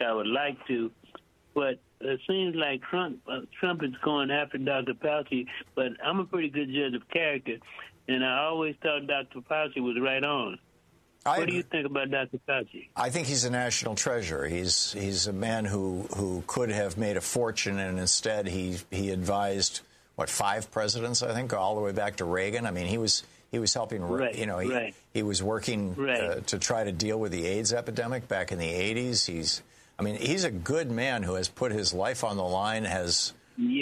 I would like to, but it seems like Trump is going after Dr. Fauci, but I'm a pretty good judge of character, and I always thought Dr. Fauci was right on. What do you think about Dr. Fauci? I think he's a national treasure. He's a man who could have made a fortune, and instead he advised, 5 presidents, I think, all the way back to Reagan. I mean, he was helping, he was working to try to deal with the AIDS epidemic back in the 80s. He's a good man who has put his life on the line, and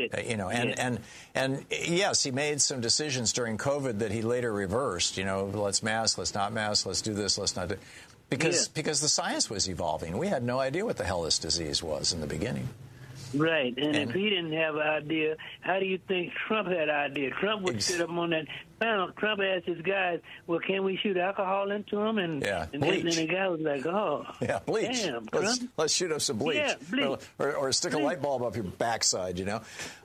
yes, he made some decisions during COVID that he later reversed. Let's mask, let's not mask, let's do this, let's not do, because the science was evolving. We had no idea what the hell this disease was in the beginning. Right, and if he didn't have an idea, how do you think Trump had an idea? Trump would sit up on that panel. Trump asked his guys, well, can we shoot alcohol into him? And then the guy was like, bleach. Damn, let's shoot up some bleach. Yeah, bleach. Or stick a light bulb up your backside, it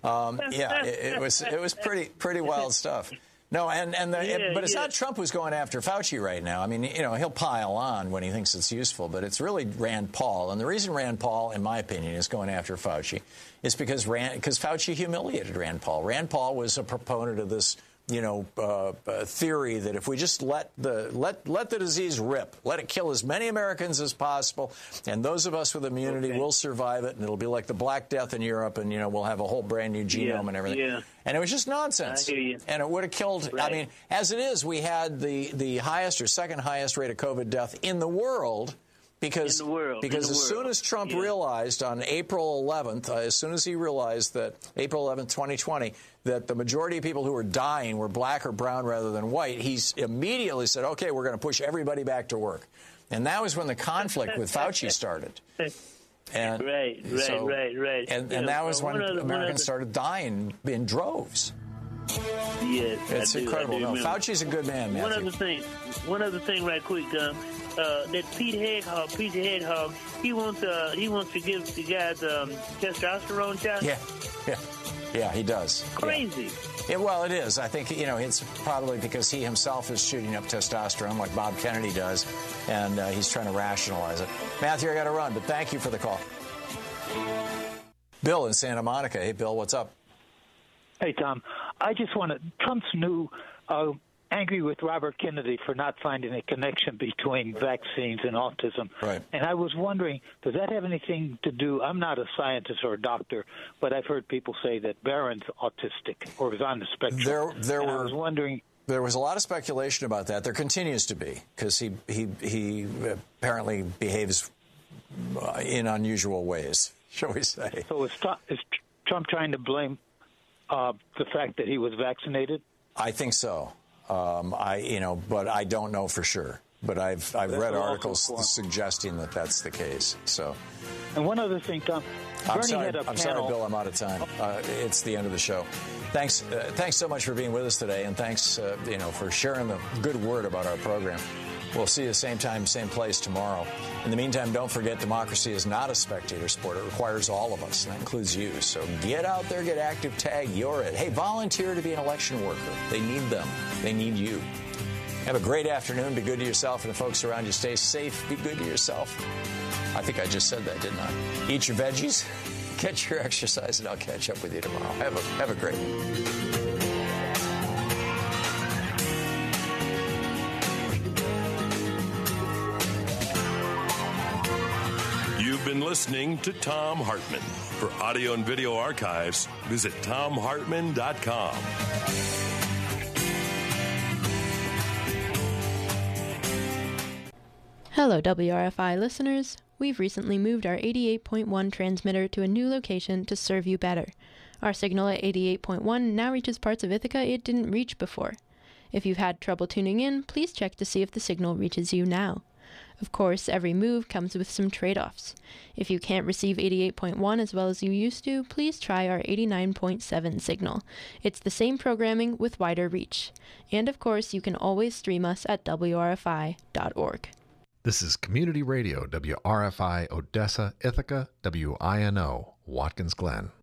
was pretty wild stuff. No, but it's not Trump who's going after Fauci right now. I mean, he'll pile on when he thinks it's useful, but it's really Rand Paul. And the reason Rand Paul, in my opinion, is going after Fauci is because Fauci humiliated Rand Paul. Rand Paul was a proponent of this, theory that if we just let the disease rip, let it kill as many Americans as possible, and those of us with immunity will survive it, and it'll be like the Black Death in Europe, and we'll have a whole brand new genome and everything. Yeah. And it was just nonsense. I hear you. And it would have killed. Right. I mean, as it is, we had the highest or second highest rate of COVID death in the world. Because as soon as Trump realized on April 11th, April 11th, 2020, that the majority of people who were dying were black or brown rather than white, he immediately said, okay, we're going to push everybody back to work. And that was when the conflict with Fauci started. And right. And that was when Americans started dying in droves. Yes, it's incredible. Fauci's a good man, Matthew. One other thing right quick, that Pete Hedgehog, he wants to give the guys testosterone shot. Yeah, he does. Crazy. Well, it is. I think it's probably because he himself is shooting up testosterone like Bob Kennedy does, and he's trying to rationalize it. Matthew, I got to run, but thank you for the call. Bill in Santa Monica. Hey, Bill, what's up? Hey, Tom. I just want to. Trump's new. Angry with Robert Kennedy for not finding a connection between vaccines and autism. Right. And I was wondering, does that have anything to do? I'm not a scientist or a doctor, but I've heard people say that Barron's autistic or is on the spectrum. I was wondering. There was a lot of speculation about that. There continues to be, because he apparently behaves in unusual ways, shall we say. So is Trump trying to blame the fact that he was vaccinated? I think so. But I don't know for sure. But I've read articles suggesting that that's the case. So. And one other thing, Tom. I'm sorry, Bill. I'm out of time. It's the end of the show. Thanks so much for being with us today, and thanks, for sharing the good word about our program. We'll see you same time, same place tomorrow. In the meantime, don't forget, democracy is not a spectator sport. It requires all of us, and that includes you. So get out there, get active, tag, you're it. Hey, volunteer to be an election worker. They need them. They need you. Have a great afternoon. Be good to yourself and the folks around you. Stay safe. Be good to yourself. I think I just said that, didn't I? Eat your veggies, get your exercise, and I'll catch up with you tomorrow. Have a great one. You've been listening to Thom Hartmann. For audio and video archives, visit thomhartmann.com. Hello, WRFI listeners. We've recently moved our 88.1 transmitter to a new location to serve you better. Our signal at 88.1 now reaches parts of Ithaca it didn't reach before. If you've had trouble tuning in, please check to see if the signal reaches you now. Of course, every move comes with some trade-offs. If you can't receive 88.1 as well as you used to, please try our 89.7 signal. It's the same programming with wider reach. And of course, you can always stream us at wrfi.org. This is Community Radio, WRFI Odessa, Ithaca, WINO, Watkins Glen.